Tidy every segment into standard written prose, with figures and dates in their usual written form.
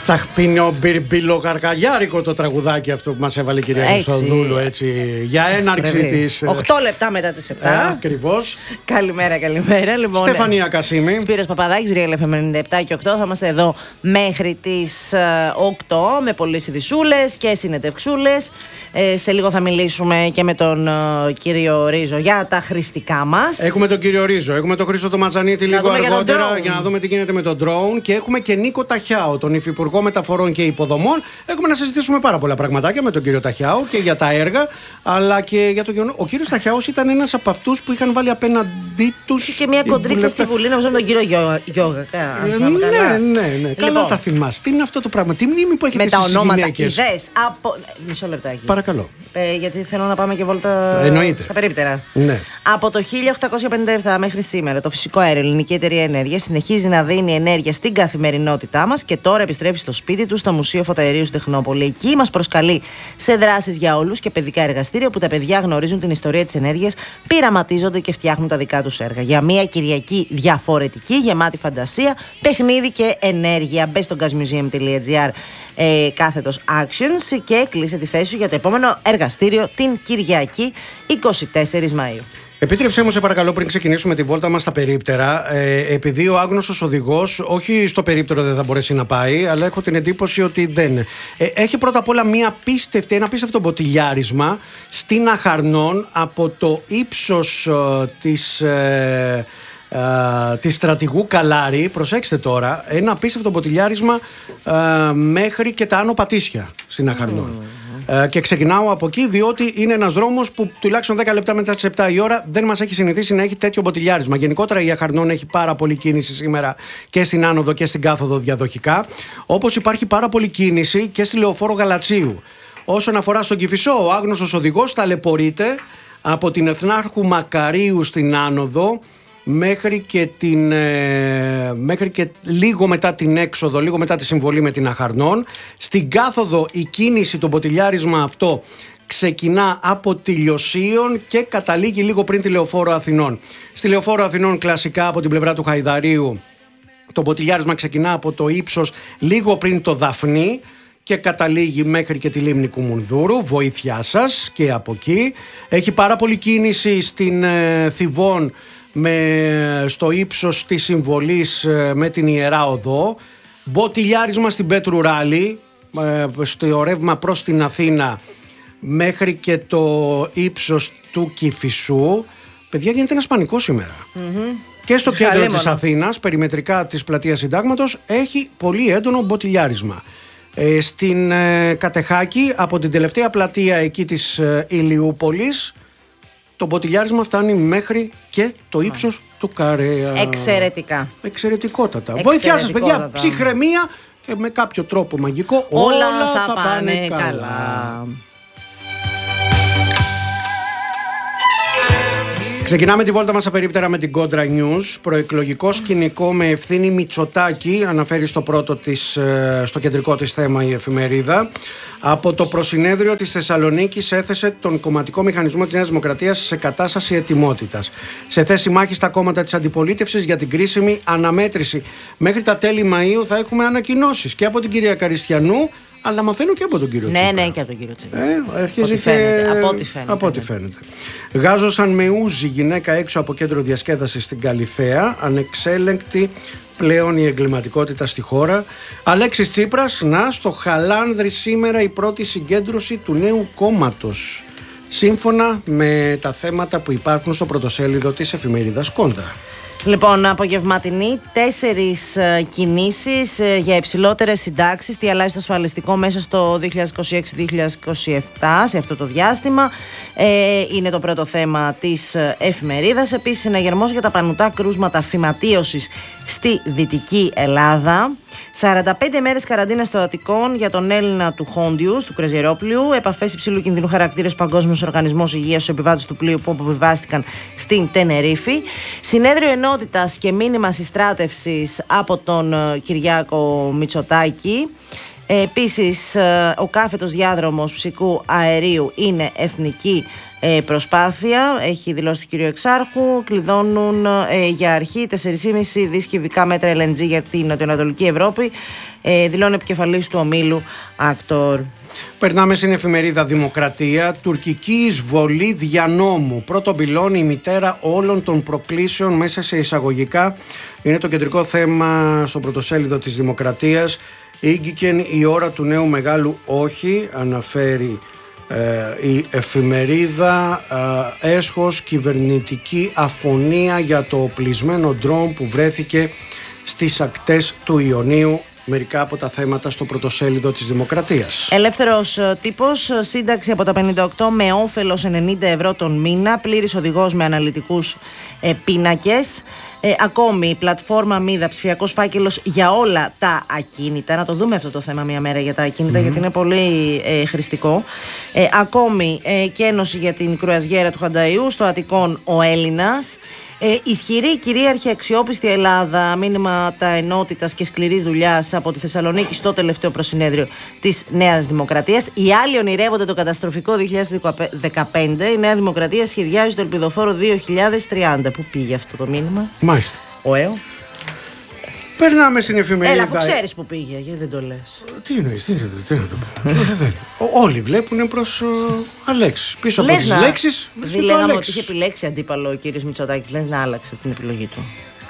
Τσαχπίνιο μπιλογαργαλιάρικο το τραγουδάκι αυτό που μας έβαλε η κυρία Χρυσοδούλου, έτσι, για έναρξη της... 8 λεπτά μετά τις 7. Ακριβώς. Καλημέρα, καλημέρα. Λοιπόν, Στεφανία Κασίμη. Σπύρος Παπαδάκης, Real FM 97 και 8. Θα είμαστε εδώ μέχρι τις 8 με πολλές ειδησούλες και συνεντευξούλες. Σε λίγο θα μιλήσουμε και με τον κύριο Ρίζο για τα χρηστικά μας. Έχουμε τον κύριο Ρίζο, έχουμε τον Χρήστο το Ματζανίτη λίγο αργότερα για να δούμε τι γίνεται με τον drone. Και έχουμε και Νίκο Ταχιάο, τον Υφυπουργό Μεταφορών και Υποδομών. Έχουμε να συζητήσουμε πάρα πολλά πραγματάκια με τον κύριο Ταχιάο και για τα έργα, αλλά και για το γεγονός. Ο κύριος Ταχιάος ήταν ένας από αυτούς που είχαν βάλει απέναντί τους. Και μια κοντρίτσα στη Βουλή, νομίζω με τον κύριο Γιώργα. Ναι. Καλά τα θυμάσαι. Τι είναι αυτό το πράγμα, τι μνήμη που έχετε με τα ονόματα. Μισό λεπτάκι. Παρακαλώ. Γιατί θέλω να πάμε και βόλτα στα περίπτερα. Ναι. Από το 1857 μέχρι σήμερα, το φυσικό αέριο, Ελληνική Εταιρεία Ενέργειας, συνεχίζει να δίνει ενέργεια στην καθημερινότητά μας και τώρα επιστρέφει στο σπίτι του, στο Μουσείο Φωταερίου στην Τεχνόπολη. Εκεί μας προσκαλεί σε δράσεις για όλους και παιδικά εργαστήρια, όπου τα παιδιά γνωρίζουν την ιστορία της ενέργειας, πειραματίζονται και φτιάχνουν τα δικά τους έργα. Για μια Κυριακή διαφορετική, γεμάτη φαντασία, παιχνίδι και ενέργεια. Μπες στο gasmuseum.gr κάθετος actions και κλείσε τη θέση σου για το επόμενο εργαστήριο την Κυριακή 24 Μαΐου. Επίτρεψέ μου, σε παρακαλώ, πριν ξεκινήσουμε τη βόλτα μας στα περίπτερα, επειδή ο άγνωστος οδηγός, όχι στο περίπτερο δεν θα μπορέσει να πάει, αλλά έχω την εντύπωση ότι δεν. Έχει πρώτα απ' όλα ένα απίστευτο μποτιλιάρισμα στην Αχαρνών από το ύψος της στρατηγού Καλάρη. Προσέξτε τώρα, ένα απίστευτο μποτιλιάρισμα μέχρι και τα Άνω Πατήσια στην Αχαρνών. Και ξεκινάω από εκεί, διότι είναι ένας δρόμος που τουλάχιστον 10 λεπτά μετά τις 7 η ώρα δεν μας έχει συνηθίσει να έχει τέτοιο μποτιλιάρισμα. Γενικότερα η Αχαρνών έχει πάρα πολλή κίνηση σήμερα και στην άνοδο και στην κάθοδο διαδοχικά. Όπως υπάρχει πάρα πολλή κίνηση και στη Λεωφόρο Γαλατσίου. Όσον αφορά στον Κηφισό, ο άγνωστος οδηγός ταλαιπωρείται από την Εθνάρχου Μακαρίου στην άνοδο μέχρι και λίγο μετά την έξοδο, λίγο μετά τη συμβολή με την Αχαρνών. Στην κάθοδο η κίνηση, το μποτιλιάρισμα αυτό ξεκινά από τη Λιωσίων και καταλήγει λίγο πριν τη Λεωφόρο Αθηνών. Στη Λεωφόρο Αθηνών κλασικά από την πλευρά του Χαϊδαρίου το μποτιλιάρισμα ξεκινά από το ύψος λίγο πριν το Δαφνί και καταλήγει μέχρι και τη λίμνη Κουμουνδούρου. Βοήθειά σας και από εκεί. Έχει πάρα πολύ κίνηση στην Θηβών στο ύψος της συμβολής με την Ιερά Οδό. Μποτιλιάρισμα στην Πέτρου Ράλη στο ρεύμα προς την Αθήνα μέχρι και το ύψος του Κηφισού. Παιδιά, γίνεται ένας πανικός σήμερα. Και στο κέντρο της Αθήνας, περιμετρικά της πλατείας Συντάγματος, έχει πολύ έντονο μποτιλιάρισμα. Στην Κατεχάκη, από την τελευταία πλατεία εκεί της Ηλιούπολης, το μποτιλιάρισμα φτάνει μέχρι και το ύψος του Καρέα. Εξαιρετικά. Εξαιρετικότατα. Βοήθειά σας, παιδιά, ψυχραιμία και με κάποιο τρόπο μαγικό όλα θα πάνε καλά. Ξεκινάμε τη βόλτα μας στα περίπτερα με την Κόντρα News. Προεκλογικό σκηνικό με Ευθύνη Μητσοτάκη, αναφέρει στο κεντρικό της θέμα η εφημερίδα. Από το προσυνέδριο της Θεσσαλονίκης έθεσε τον κομματικό μηχανισμό της Νέας Δημοκρατίας σε κατάσταση ετοιμότητας. Σε θέση μάχης τα κόμματα της αντιπολίτευσης για την κρίσιμη αναμέτρηση. Μέχρι τα τέλη Μαΐου θα έχουμε ανακοινώσεις και από την κυρία Καριστιανού, αλλά μαθαίνω και από τον κύριο Τσίπρα. Ναι, και από τον κύριο Τσίπρα. Από ό,τι φαίνεται. Γάζωσαν με ούζι γυναίκα έξω από κέντρο διασκέδασης στην Καλιθέα. Ανεξέλεγκτη πλέον η εγκληματικότητα στη χώρα. Αλέξης Τσίπρας, στο Χαλάνδρη σήμερα η πρώτη συγκέντρωση του νέου κόμματος. Σύμφωνα με τα θέματα που υπάρχουν στο πρωτοσέλιδο της εφημερίδας Κόντρα. Λοιπόν, απογευματινή 4 κινήσεις για υψηλότερες συντάξεις. Τι αλλάζει στο ασφαλιστικό μέσα στο 2026-2027, σε αυτό το διάστημα. Είναι το πρώτο θέμα της εφημερίδας. Επίσης, συναγερμός για τα πανουτά κρούσματα φυματίωσης στη Δυτική Ελλάδα. 45 μέρες καραντίνα στο Αττικόν για τον Έλληνα του Χόντιους, του Κρεζιερόπλιου. Επαφές υψηλού κινδύνου χαρακτήρα στους Παγκόσμιους Οργανισμούς Υγείας στους επιβάτες του πλοίου που αποβιβάστηκαν στην Τενερίφη. Συνέδριο ενότητας και μήνυμα συστράτευσης από τον Κυριάκο Μητσοτάκη. Επίσης, ο κάθετος διάδρομος φυσικού αερίου είναι εθνική προσπάθεια, έχει δηλώσει το κ. Εξάρχου. Κλειδώνουν για αρχή 4,5 δις κυβικά μέτρα LNG για την νοτιοανατολική Ευρώπη, δηλώνει επικεφαλής του ομίλου Ακτόρ. Περνάμε στην εφημερίδα Δημοκρατία. Τουρκική εισβολή δια νόμου. Πρώτο πυλώνει η μητέρα όλων των προκλήσεων, μέσα σε εισαγωγικά. Είναι το κεντρικό θέμα στο πρωτοσέλιδο της Δημοκρατίας. Ήγγικεν η ώρα του νέου μεγάλου όχι, αναφέρει η εφημερίδα. Έσχος κυβερνητική αφωνία για το οπλισμένο ντρόουν που βρέθηκε στις ακτές του Ιωνίου. Μερικά από τα θέματα στο πρωτοσέλιδο της Δημοκρατίας. Ελεύθερος τύπος, σύνταξη από τα 58 με όφελος 90 ευρώ τον μήνα, πλήρης οδηγός με αναλυτικούς πίνακες. Ακόμη η πλατφόρμα Μίδα, ψηφιακός φάκελος για όλα τα ακίνητα. Να το δούμε αυτό το θέμα μια μέρα για τα ακίνητα, γιατί είναι πολύ χρηστικό. Ακόμη και ένωση για την κρουαζιέρα του Χανταϊού, στο Αττικόν ο Έλληνας. Ισχυρή, κυρίαρχη, αξιόπιστη Ελλάδα, μήνυματα ενότητας και σκληρής δουλειάς από τη Θεσσαλονίκη στο τελευταίο προσυνέδριο της Νέας Δημοκρατίας. Οι άλλοι ονειρεύονται το καταστροφικό 2015. Η Νέα Δημοκρατία σχεδιάζει το ελπιδοφόρο 2030. Πού πήγε αυτό το μήνυμα? Μάλιστα. Ο ΕΟ. Περνάμε στην εφημερίδα. Έλα, αφού ξέρεις που πήγε, γιατί δεν το λες? Τι εννοείς, τι να το πω. Όλοι βλέπουν προς Αλέξη. Πίσω από τις λέξεις βρίσκεται το λέγαμε ότι Αλέξης. είχε επιλέξει αντίπαλο ο κύριος Μητσοτάκης. Λες να άλλαξε την επιλογή του?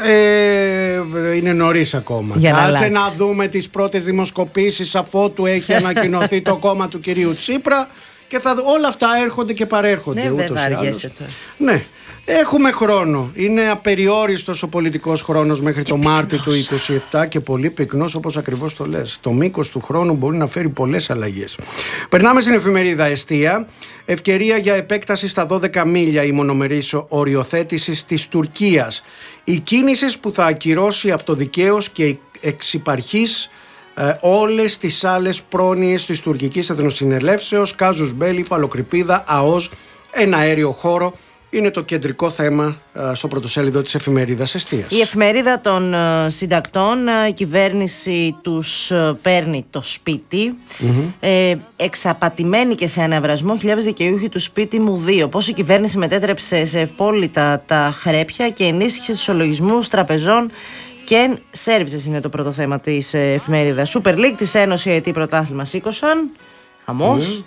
Είναι νωρίς ακόμα. Κάτσε να δούμε τις πρώτες δημοσκοπήσεις αφότου έχει ανακοινωθεί το κόμμα του κυρίου Τσίπρα. Και όλα αυτά έρχονται και παρέρχονται. Ναι, ούτως βέβαια, ή αργέσαι άλλως. τώρα. Ναι. Έχουμε χρόνο. Είναι απεριόριστος ο πολιτικός χρόνος μέχρι το Μάρτιο του 2027 και πολύ πυκνός, όπως ακριβώς το λες. Το μήκος του χρόνου μπορεί να φέρει πολλές αλλαγές. Περνάμε στην εφημερίδα Εστία. Ευκαιρία για επέκταση στα 12 μίλια η μονομερής οριοθέτηση της Τουρκίας. Οι κίνησεις που θα ακυρώσει αυτοδικαίως και εξυπαρχής όλες τις άλλες πρόνοιες της τουρκικής εθνοσυνελεύσεως, κάζους μπέλι, φαλοκρηπίδα, ΑΟΣ, ένα αέριο χώρο. Είναι το κεντρικό θέμα στο πρωτοσέλιδο της εφημερίδας Εστίας. Η εφημερίδα των συντακτών, η κυβέρνηση τους παίρνει το σπίτι. Εξαπατημένοι και σε αναβρασμό χιλιάδες δικαιούχοι του σπίτι μου 2. Πώς η κυβέρνηση μετέτρεψε σε ευπόλυτα τα χρέπια και ενίσχυσε τους ισολογισμούς τραπεζών και services, είναι το πρώτο θέμα της εφημερίδας. Super League της Ένωση ΑΕΤ πρωτάθλημα σήκωσαν. Χαμός.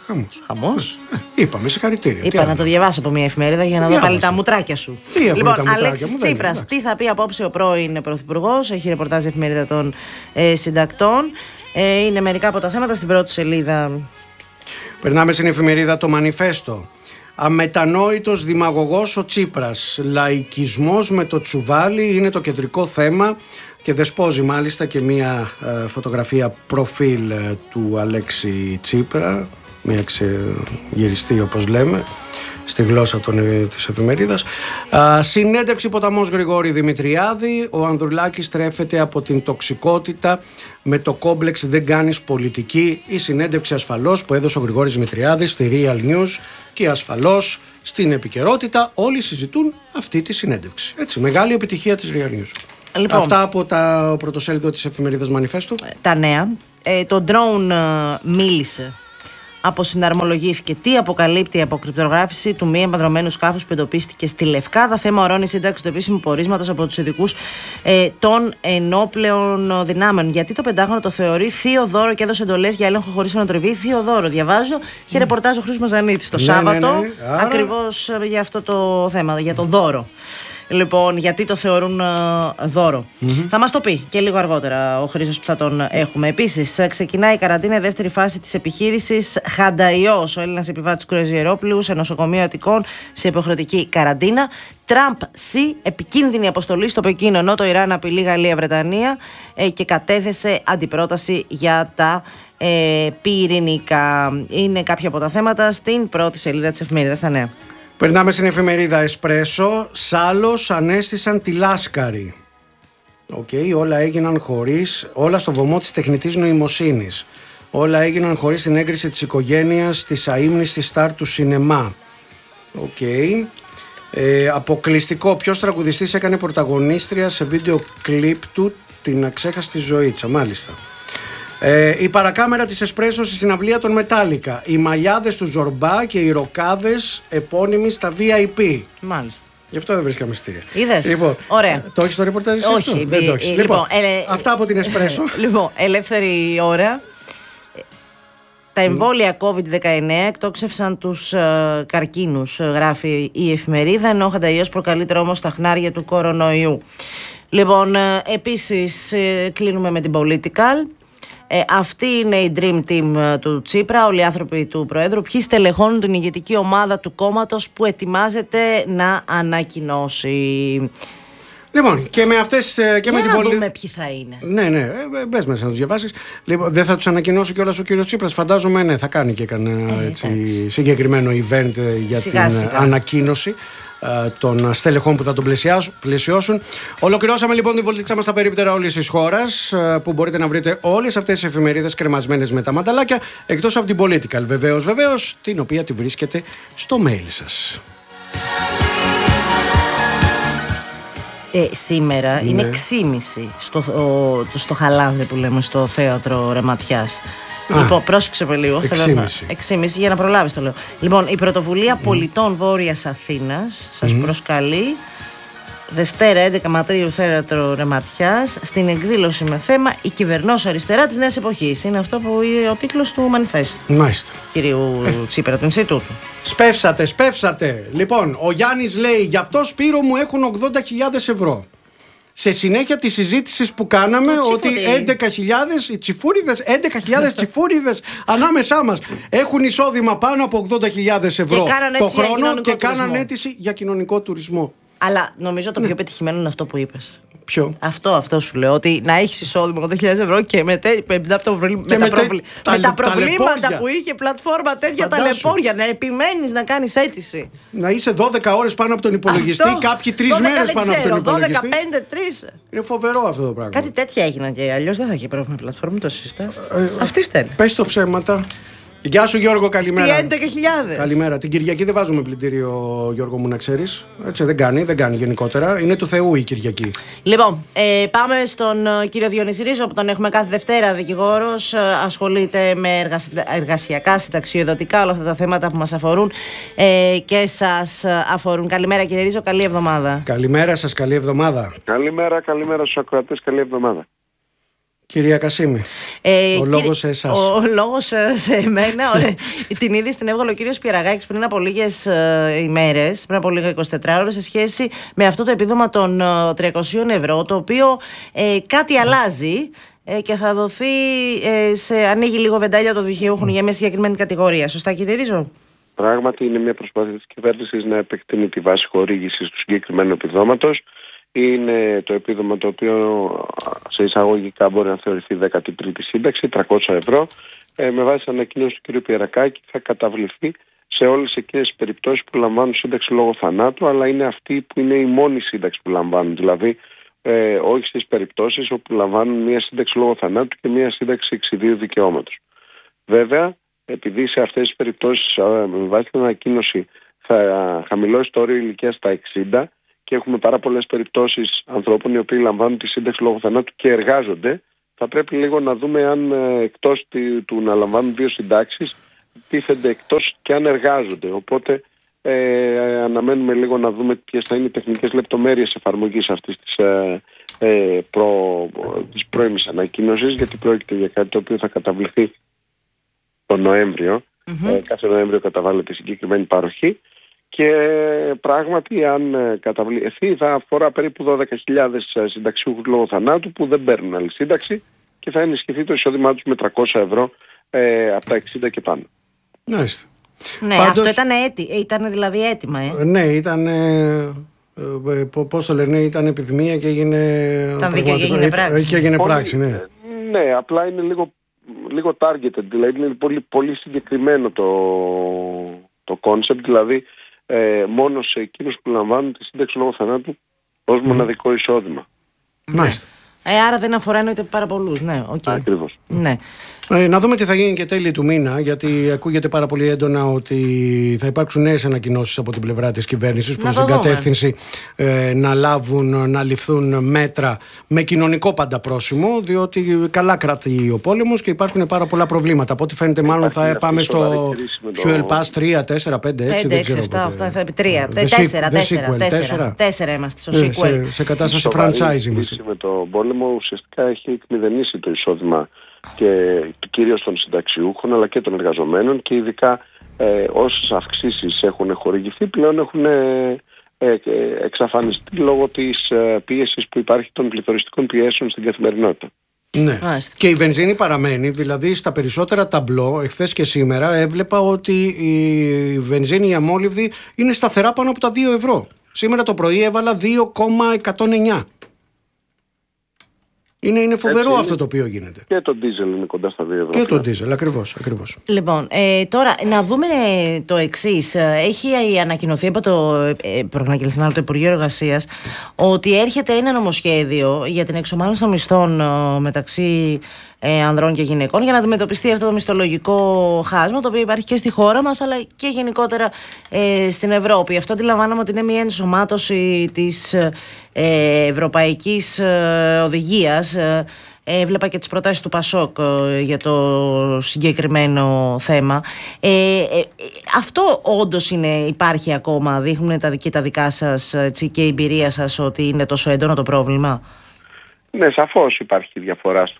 Χαμός. Είπαμε, συγχαρητήρια. Είπα να το διαβάσω από μια εφημερίδα για να δω πάλι τα μουτράκια σου. Λοιπόν, Αλέξης Τσίπρας, τι θα πει απόψε ο πρώην πρωθυπουργός? Έχει ρεπορτάζ η εφημερίδα των συντακτών. Είναι μερικά από τα θέματα στην πρώτη σελίδα. Περνάμε στην εφημερίδα το Μανιφέστο. Αμετανόητος δημαγωγός ο Τσίπρας. Λαϊκισμός με το τσουβάλι είναι το κεντρικό θέμα και δεσπόζει μάλιστα και μια φωτογραφία προφίλ του Αλέξη Τσίπρα, μια ξεγυριστή όπως λέμε στη γλώσσα της εφημερίδας. Συνέντευξη ποταμός Γρηγόρη Δημητριάδη. Ο Ανδρουλάκης τρέφεται από την τοξικότητα με το κόμπλεξ δεν κάνεις πολιτική. Η συνέντευξη ασφαλώς που έδωσε ο Γρηγόρης Δημητριάδης στη Real News και ασφαλώς στην επικαιρότητα όλοι συζητούν αυτή τη συνέντευξη. Έτσι, μεγάλη επιτυχία της Real News. Λοιπόν, αυτά από το πρωτοσέλιδο της εφημερίδας Μανιφέστου. Τα νέα. Το drone μίλησε. Αποσυναρμολογήθηκε. Τι αποκαλύπτει η αποκρυπτογράφηση του μη εμπαδρωμένου σκάφους που εντοπίστηκε στη Λευκάδα? Θέμα ορώνει σύνταξη του επίσημου πορίσματος από τους ειδικούς των ενόπλεων δυνάμεων. Γιατί το Πεντάγωνο το θεωρεί θείο δώρο και έδωσε εντολές για έλεγχο χωρίς ανατροπή? Θείο δώρο. Διαβάζω. Είχε ρεπορτάζ ο Χρήστος Μαζανίτης το Σάββατο. Άρα... ακριβώς για αυτό το θέμα, για το δώρο. Λοιπόν, γιατί το θεωρούν δώρο. Θα μας το πει και λίγο αργότερα ο Χρήστος που θα τον έχουμε. Επίσης, ξεκινάει η καραντίνα, η δεύτερη φάση της επιχείρησης Χανταϊός. Ο Έλληνας επιβάτης κρουαζιερόπλου σε νοσοκομείο Αττικών σε υποχρεωτική καραντίνα. Τραμπ C, επικίνδυνη αποστολή στο Πεκίνο, ενώ το Ιράν απειλεί Γαλλία-Βρετανία και κατέθεσε αντιπρόταση για τα πυρηνικά. Είναι κάποια από τα θέματα στην πρώτη σελίδα της εφημερίδας Τα Νέα. Περνάμε στην εφημερίδα Εσπρέσο. Σάλος ανέστησαν τη Λάσκαρη. Όλα έγιναν χωρίς, όλα στο βωμό της τεχνητής νοημοσύνης. Όλα έγιναν χωρίς την έγκριση της οικογένειας της αείμνηστης στάρ του σινεμά. Αποκλειστικό. Ποιος τραγουδιστής έκανε πρωταγωνίστρια σε βίντεο κλιπ του την αξέχαστη ζωήτσα? Μάλιστα. Η παρακάμερα της Εσπρέσο στη συναυλία των Μετάλλικα. Οι μαλλιάδες του Ζορμπά και οι ροκάδες επώνυμοι στα VIP. Μάλιστα. Γι' αυτό δεν βρίσκαμε εισιτήρια. Είδες. Λοιπόν, ωραία. Το έχεις το ρεπορτάζ εσύ? Όχι, δεν το έχεις. Λοιπόν, αυτά από την Εσπρέσο. Λοιπόν, ελεύθερη ώρα. Τα εμβόλια COVID-19 εκτόξευσαν τους καρκίνους, γράφει η εφημερίδα, ενώ ο χανταϊός προκαλεί τρόμο στα χνάρια του κορονοϊού. Λοιπόν, επίσης κλείνουμε με την Political. Αυτή είναι η Dream Team του Τσίπρα, όλοι οι άνθρωποι του Προέδρου. Ποιοι στελεχώνουν την ηγετική ομάδα του κόμματος που ετοιμάζεται να ανακοινώσει. Λοιπόν, και με αυτές και με την να δούμε ποιοι θα είναι. Ναι, μπες μέσα να τους διαβάσεις. Λοιπόν, δεν θα τους ανακοινώσει κιόλας ο κύριος Τσίπρας? Φαντάζομαι, ναι, θα κάνει και κανένα συγκεκριμένο event για την ανακοίνωση των στελεχών που θα τον πλαισιώσουν. Ολοκληρώσαμε λοιπόν τη βολτίτσα μας στα περίπτερα όλης της χώρας, που μπορείτε να βρείτε όλες αυτές τις εφημερίδες κρεμασμένες με τα μανταλάκια, εκτός από την Political βεβαίως, την οποία τη βρίσκετε στο mail σας. Σήμερα είναι 6.30 στο Χαλάνδη που λέμε, στο θέατρο Ρεματιάς. Λοιπόν, πρόσεξε με λίγο. 6.30 για να προλάβεις το λέω. Λοιπόν, η Πρωτοβουλία Πολιτών Βόρειας Αθήνας σας προσκαλεί Δευτέρα 11 Μαρτίου, θέατρο Ρεματιάς, στην εκδήλωση με θέμα «Η κυβερνός αριστερά της νέας εποχής». Είναι αυτό που είναι ο τίτλος του μανιφέστου. Μάλιστα. Κυρίου Τσίπρα, του Ινστιτούτου. Σπεύσατε. Λοιπόν, ο Γιάννης λέει: γι' αυτό, Σπύρο μου, έχουν 80.000 ευρώ. Σε συνέχεια της συζήτησης που κάναμε, ότι 11.000 οι τσιφούριδες, 11.000 τσιφούριδες ανάμεσά μας έχουν εισόδημα πάνω από 80.000 ευρώ το χρόνο και κάνανε αίτηση για κοινωνικό τουρισμό. Αλλά νομίζω το πιο πετυχημένο είναι αυτό που είπες. Ποιο? Αυτό σου λέω. Ότι να έχεις εισόδημα 80.000 ευρώ και με τα προβλήματα που είχε πλατφόρμα, τέτοια ταλαιπώρια, να επιμένεις να κάνεις αίτηση. Να είσαι 12 ώρες πάνω από τον υπολογιστή, κάποιοι 3 μέρες πάνω από τον υπολογιστή. 12, 5, 3. Είναι φοβερό αυτό το πράγμα. Κάτι τέτοια έγιναν και αλλιώς δεν θα είχε πρόβλημα πλατφόρμα, το συζητάς. Αυτή φταίνει. Πες το ψέματα. Γεια σου Γιώργο, καλημέρα. Τι 11.000. Καλημέρα. Την Κυριακή δεν βάζουμε πλυντήριο, Γιώργο μου, να ξέρεις. Έτσι δεν κάνει γενικότερα. Είναι του Θεού η Κυριακή. Λοιπόν, πάμε στον κύριο Διονύση Ρίζο, που τον έχουμε κάθε Δευτέρα, δικηγόρος. Ασχολείται με εργασιακά, συνταξιοδοτικά, όλα αυτά τα θέματα που μας αφορούν και σας αφορούν. Καλημέρα κύριε Ρίζο, καλή εβδομάδα. Καλημέρα σας, καλή εβδομάδα. Καλημέρα στους ακροατές, καλή εβδομάδα. Κυρία Κασίμη, ο λόγος σε εσάς. Ο λόγος σε εμένα. Την είδηση την έβγαλε ο κύριος Πιεραγάκης πριν από λίγες ημέρες, πριν από λίγα 24 ώρες, σε σχέση με αυτό το επίδομα των 300 ευρώ, το οποίο κάτι αλλάζει και θα δοθεί ανοίγει λίγο βεντάλια των δικαιούχων για μια συγκεκριμένη κατηγορία. Σωστά κύριε Ρίζο? Πράγματι είναι μια προσπάθεια της κυβέρνησης να επεκτείνει τη βάση χορήγησης του συγκεκριμένου επιδόματος. Είναι το επίδομα το οποίο σε εισαγωγικά μπορεί να θεωρηθεί 13η σύνταξη, 300 ευρώ. Με βάση την ανακοίνωση του κ. Πιερακάκη θα καταβληθεί σε όλες εκείνες τις περιπτώσεις που λαμβάνουν σύνταξη λόγω θανάτου, αλλά είναι αυτή που είναι η μόνη σύνταξη που λαμβάνουν. Δηλαδή, όχι στις περιπτώσεις όπου λαμβάνουν μία σύνταξη λόγω θανάτου και μία σύνταξη εξιδίου δικαιώματος. Βέβαια, επειδή σε αυτές τις περιπτώσεις με βάση την ανακοίνωση θα χαμηλώσει το όριο ηλικίας στα 60, και έχουμε πάρα πολλές περιπτώσεις ανθρώπων οι οποίοι λαμβάνουν τη σύνταξη λόγω θανάτου και εργάζονται, θα πρέπει λίγο να δούμε αν εκτός του να λαμβάνουν 2 συντάξεις τίθενται εκτός και αν εργάζονται. Οπότε αναμένουμε λίγο να δούμε ποιες θα είναι οι τεχνικές λεπτομέρειες εφαρμογής αυτής της πρώιμης ανακοίνωσης, γιατί πρόκειται για κάτι το οποίο θα καταβληθεί τον Νοέμβριο. Κάθε Νοέμβριο καταβάλλεται συγκεκριμένη παροχή. Και πράγματι, αν καταβληθεί, θα αφορά περίπου 12.000 συνταξιούχους λόγω θανάτου που δεν παίρνουν άλλη σύνταξη και θα ενισχυθεί το εισόδημά τους με 300 ευρώ από τα 60 και πάνω. Μάλιστα. Ναι, πάντως, αυτό ήταν δηλαδή έτοιμα. Ναι, ήταν. Πώς το λένε, ήταν επιδημία και έγινε. Ήταν δίκαιο και έγινε πράξη. Και έγινε πράξη, ναι. Ναι, απλά είναι λίγο targeted, δηλαδή είναι πολύ συγκεκριμένο το concept, δηλαδή μόνο σε εκείνους που λαμβάνουν τη σύνταξη λόγω θανάτου ως μοναδικό εισόδημα. Μάλιστα. Άρα δεν αφορά εννοείται πάρα πολλούς. Ναι, okay. Ακριβώς. Ναι. Να δούμε τι θα γίνει και τέλη του μήνα, γιατί ακούγεται πάρα πολύ έντονα ότι θα υπάρξουν νέες ανακοινώσεις από την πλευρά της κυβέρνησης προς την κατεύθυνση να ληφθούν μέτρα με κοινωνικό πάντα πρόσημο, διότι καλά κρατεί ο πόλεμος και υπάρχουν πάρα πολλά προβλήματα. Από ό,τι φαίνεται, μάλλον θα πάμε στο Fuel Pass 3, 4, 5, 6, δεν ξέρω. 5, 6, 7, θα πει 3, 4 είμαστε στο sequel. Σε κατάσταση franchising. Η με το πόλεμο ουσιαστικά έχει εκμηδενήσει το εισόδημα και κυρίως των συνταξιούχων αλλά και των εργαζομένων, και ειδικά όσες αυξήσεις έχουν χορηγηθεί πλέον έχουν εξαφανιστεί λόγω της πίεσης που υπάρχει των πληθωριστικών πιέσεων στην καθημερινότητα. Ναι. Και η βενζίνη παραμένει, δηλαδή στα περισσότερα ταμπλό, εχθές και σήμερα έβλεπα ότι η βενζίνη η αμόλυβδη είναι σταθερά πάνω από τα 2 ευρώ. Σήμερα το πρωί έβαλα 2,109. Είναι φοβερό αυτό το οποίο γίνεται. Και το ντίζελ είναι κοντά στα 2 ευρώ. Και το ντίζελ, ακριβώς. Λοιπόν, τώρα να δούμε το εξής. Έχει ανακοινωθεί από το Υπουργείο Εργασίας ότι έρχεται ένα νομοσχέδιο για την εξομάλυνση των μισθών μεταξύ ανδρών και γυναικών, για να αντιμετωπιστεί αυτό το μισθολογικό χάσμα, το οποίο υπάρχει και στη χώρα μας αλλά και γενικότερα στην Ευρώπη. Αυτό αντιλαμβάνομαι ότι είναι μια ενσωμάτωση της ευρωπαϊκής οδηγίας. Βλέπα και τις προτάσεις του Πασόκ για το συγκεκριμένο θέμα. Αυτό όντως υπάρχει ακόμα? Δείχνουν τα δικά σας και η εμπειρία σας ότι είναι τόσο έντονο το πρόβλημα? Ναι, σαφώς υπάρχει διαφορά στο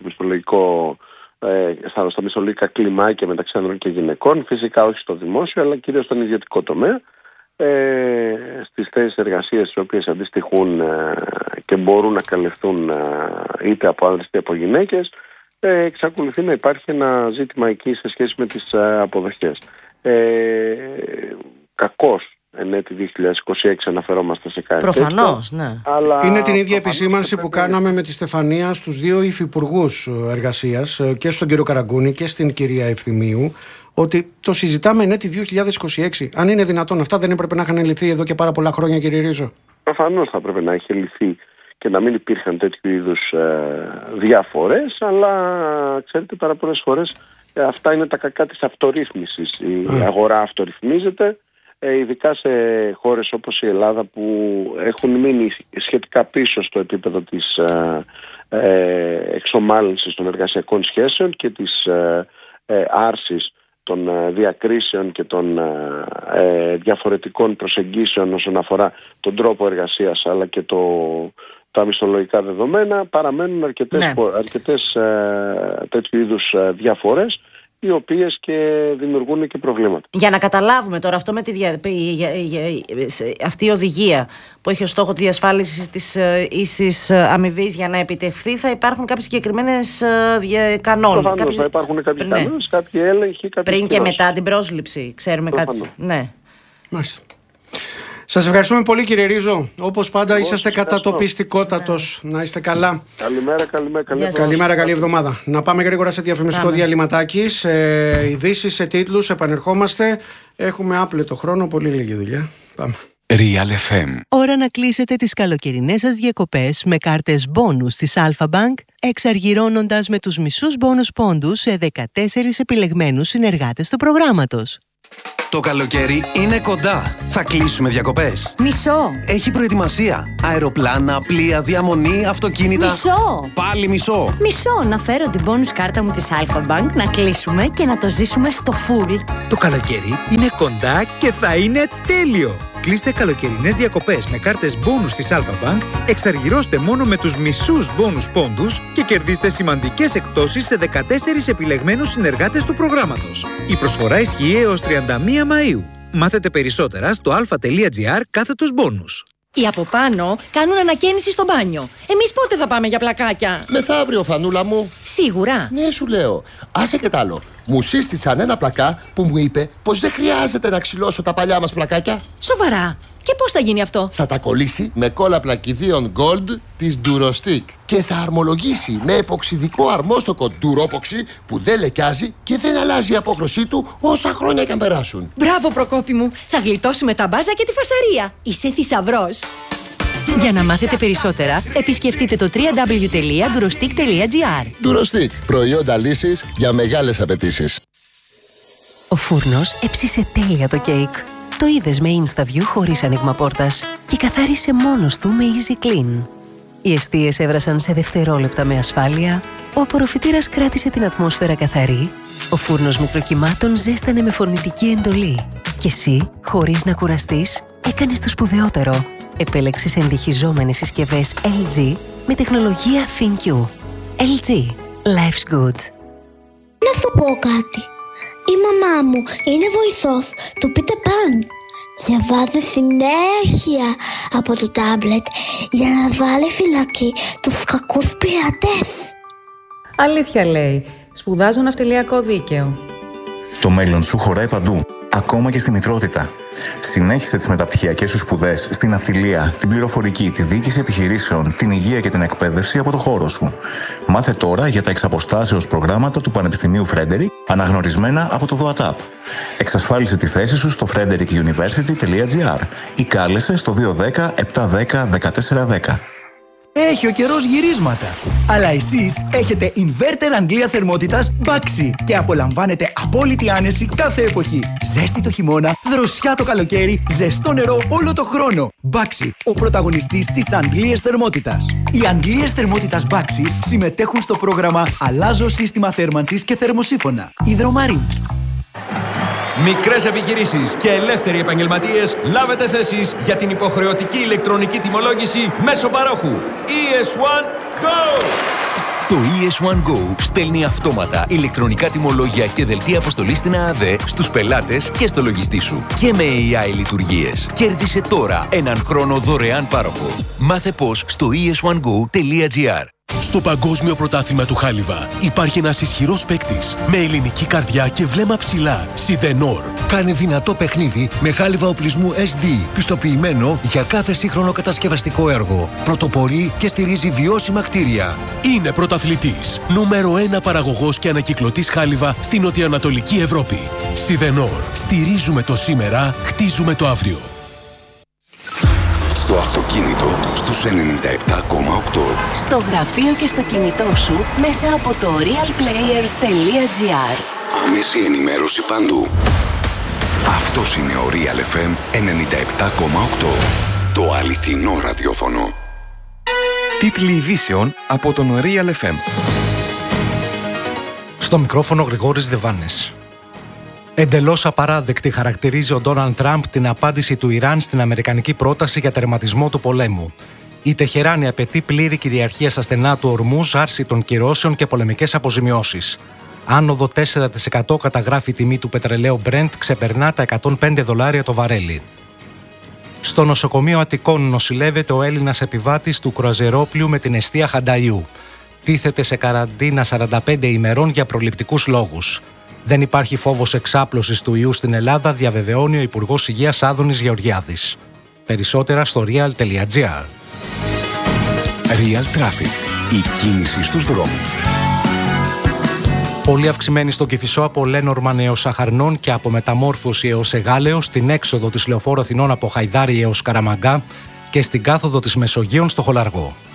μισθολογικά κλιμάκια μεταξύ ανδρών και γυναικών. Φυσικά όχι στο δημόσιο, αλλά κυρίως στον ιδιωτικό τομέα. Στις θέσεις εργασίας οι οποίες αντιστοιχούν και μπορούν να καλυφθούν είτε από άνδρες είτε από γυναίκες, εξακολουθεί να υπάρχει ένα ζήτημα εκεί σε σχέση με τις αποδοχές. Κακώς εν έτη 2026 αναφερόμαστε σε κάτι προφανώς, τέτοιο, ναι. Αλλά είναι την ίδια επισήμανση που κάναμε με τη Στεφανία στους 2 υφυπουργούς εργασίας, και στον κύριο Καραγκούνη και στην κυρία Ευθυμίου, ότι το συζητάμε εν έτη 2026. Αν είναι δυνατόν, αυτά δεν έπρεπε να είχαν λυθεί εδώ και πάρα πολλά χρόνια, κύριε Ρίζο? Προφανώς θα πρέπει να έχει λυθεί και να μην υπήρχαν τέτοιου είδους διαφορές, αλλά ξέρετε, πάρα πολλές φορές αυτά είναι τα κακά της αυτορύθμισης. Η αγορά αυτορυθμίζεται, ειδικά σε χώρες όπως η Ελλάδα που έχουν μείνει σχετικά πίσω στο επίπεδο της εξομάλυνσης των εργασιακών σχέσεων και της άρσης των διακρίσεων και των διαφορετικών προσεγγίσεων όσον αφορά τον τρόπο εργασίας αλλά και τα μισθολογικά δεδομένα. Παραμένουν αρκετές τέτοιου είδους διαφορές, οι οποίες και δημιουργούν και προβλήματα. Για να καταλάβουμε τώρα αυτό με αυτή η οδηγία που έχει ως στόχο τη διασφάλιση της ίσης αμοιβής, για να επιτευχθεί θα υπάρχουν κάποιες συγκεκριμένες κανόνες. Προφανώς θα υπάρχουν κάποιοι κανόνες, κάποιοι έλεγχοι, πριν και μετά την πρόσληψη. Ξέρουμε κάτι. Ναι. Μάλιστα. Σας ευχαριστούμε πολύ, κύριε Ρίζο. Όπως πάντα είσαστε κατατοπιστικότατος. Να είστε καλά. Καλημέρα. Καλή εβδομάδα. Να πάμε γρήγορα σε διαφημιστικό διαλυματάκι. Σε ειδήσεις, σε τίτλους, επανερχόμαστε. Έχουμε άπλετο χρόνο, πολύ λίγη δουλειά. Πάμε. Real FM. Ώρα να κλείσετε τις καλοκαιρινές σας διακοπές με κάρτες μπόνους της Alpha Bank, εξαργυρώνοντας με τους μισούς μπόνους πόντους σε 14 επιλεγμένους συνεργάτες του προγράμματος. Το καλοκαίρι είναι κοντά. Θα κλείσουμε διακοπές. Μισό. Έχει προετοιμασία. Αεροπλάνα, πλοία, διαμονή, αυτοκίνητα. Μισό. Πάλι μισό. Μισό. Να φέρω την bonus κάρτα μου της Alpha Bank, να κλείσουμε και να το ζήσουμε στο full. Το καλοκαίρι είναι κοντά και θα είναι τέλειο. Κλείστε καλοκαιρινές διακοπές με κάρτες bonus της Alpha Bank, εξαργυρώστε μόνο με τους μισούς bonus πόντους και κερδίστε σημαντικές εκπτώσεις σε 14 επιλεγμένους συνεργάτες του προγράμματος. Η προσφορά ισχύει έως 31 Μαΐου. Μάθετε περισσότερα στο alpha.gr/bonus. Οι από πάνω κάνουν ανακαίνιση στο μπάνιο. Εμείς πότε θα πάμε για πλακάκια? Μεθαύριο, Φανούλα μου. Σίγουρα. Ναι, σου λέω. Άσε και τ' άλλο. Μου σύστησαν ένα πλακά που μου είπε πως δεν χρειάζεται να ξυλώσω τα παλιά μας πλακάκια. Σοβαρά. Και πώς θα γίνει αυτό? Θα τα κολλήσει με κόλλα πλακιδίων Gold της Durostick και θα αρμολογήσει με εποξιδικό αρμόστοκο Duropoxy που δεν λεκιάζει και δεν αλλάζει η απόχρωσή του όσα χρόνια και αν περάσουν. Μπράβο, Προκόπη μου. Θα γλιτώσουμε τα μπάζα και τη φασαρία. Είσαι θησαυρός. Για να μάθετε περισσότερα, επισκεφτείτε το www.durostic.gr. Durostic. Προϊόντα λύσης για μεγάλες απαιτήσεις. Ο φούρνος έψισε τέλεια το κέικ. Το είδες με InstaView χωρίς άνοιγμα πόρτας και καθάρισε μόνος του με Easy Clean. Οι εστίες έβρασαν σε δευτερόλεπτα με ασφάλεια, ο απορροφητήρας κράτησε την ατμόσφαιρα καθαρή, ο φούρνος μικροκυμάτων ζέστανε με φωνητική εντολή και εσύ, χωρίς να κουραστείς, έκανες το σπουδαιότερο. Επέλεξες ενδυχιζόμενες συσκευές LG με τεχνολογία ThinQ. LG. Life's good. Να σου πω κάτι. Η μαμά μου είναι βοηθός του Peter Pan και βάζει συνέχεια από το τάμπλετ για να βάλει φυλακή τους κακούς πειρατές. Αλήθεια λέει. Σπουδάζω ναυτιλιακό δίκαιο. Το μέλλον σου χωράει παντού, ακόμα και στη μητρότητα. Συνέχισε τις μεταπτυχιακές σου σπουδές στην ναυτιλία, την πληροφορική, τη διοίκηση επιχειρήσεων, την υγεία και την εκπαίδευση από το χώρο σου. Μάθε τώρα για τα εξαποστάσεως προγράμματα του Πανεπιστημίου Frederick, αναγνωρισμένα από το ΔΟΑΤΑΠ. Εξασφάλισε τη θέση σου στο frederickuniversity.gr ή κάλεσε στο 210 710 1410. Έχει ο καιρός γυρίσματα. Αλλά εσείς έχετε inverter Αγγλία θερμότητας Baxi και απολαμβάνετε απόλυτη άνεση κάθε εποχή. Ζέστη το χειμώνα, δροσιά το καλοκαίρι, ζεστό νερό όλο το χρόνο. Baxi, ο πρωταγωνιστής της Αγγλίας θερμότητας. Οι Αγγλίες θερμότητας Baxi συμμετέχουν στο πρόγραμμα Αλλάζω σύστημα θέρμανσης και θερμοσύφωνα. Υδρομάριν. Μικρές επιχειρήσεις και ελεύθεροι επαγγελματίες, λάβετε θέσεις για την υποχρεωτική ηλεκτρονική τιμολόγηση μέσω παρόχου. ES1 Go! Το ES1 Go στέλνει αυτόματα ηλεκτρονικά τιμολόγια και δελτία αποστολής στην ΑΑΔ στους πελάτες και στο λογιστή σου. Και με AI λειτουργίες. Κέρδισε τώρα έναν χρόνο δωρεάν πάροχο. Μάθε πώς στο es1go.gr. Στο Παγκόσμιο Πρωτάθλημα του Χάλιβα υπάρχει ένας ισχυρός παίκτης με ελληνική καρδιά και βλέμμα ψηλά. Σιδενόρ. Κάνει δυνατό παιχνίδι με χάλιβα οπλισμού SD, πιστοποιημένο για κάθε σύγχρονο κατασκευαστικό έργο. Πρωτοπορεί και στηρίζει βιώσιμα κτίρια. Είναι πρωταθλητής. Νούμερο 1 παραγωγός και ανακυκλωτής χάλιβα στην νοτιοανατολική Ευρώπη. Σιδενόρ. Στηρίζουμε το σήμερα, χτίζουμε το αύριο. Στο αυτοκίνητο, στους 97,8. Στο γραφείο και στο κινητό σου μέσα από το realplayer.gr. Άμεση ενημέρωση παντού. Αυτός είναι ο Real FM 97,8. Το αληθινό ραδιόφωνο. Τίτλοι ειδήσεων από τον Real FM. Στο μικρόφωνο Γρηγόρης Δεβάνης. Εντελώς απαράδεκτη χαρακτηρίζει ο Ντόναλντ Τραμπ την απάντηση του Ιράν στην αμερικανική πρόταση για τερματισμό του πολέμου. Η Τεχεράνη απαιτεί πλήρη κυριαρχία στα στενά του Ορμούζ, άρση των κυρώσεων και πολεμικές αποζημιώσεις. Άνοδο 4% καταγράφει η τιμή του πετρελαίου Brent, ξεπερνά τα $105 το βαρέλι. Στο νοσοκομείο Αττικών νοσηλεύεται ο Έλληνας επιβάτης του κρουαζιερόπλοιου με την εστία Χανταϊού. Τίθεται σε καραντίνα 45 ημερών για προληπτικούς λόγους. Δεν υπάρχει φόβος εξάπλωσης του ιού στην Ελλάδα, διαβεβαιώνει ο Υπουργός Υγείας Άδωνης Γεωργιάδης. Περισσότερα στο real.gr. Real Traffic. Η κίνηση στους δρόμους. Πολύ αυξημένη στο Κηφισό από Λένορμαν έως Αχαρνών και από Μεταμόρφωση έως Εγάλεως, στην έξοδο της Λεωφόρου Αθηνών από Χαϊδάρη έως Καραμαγκά και στην κάθοδο της Μεσογείων στο Χολαργό.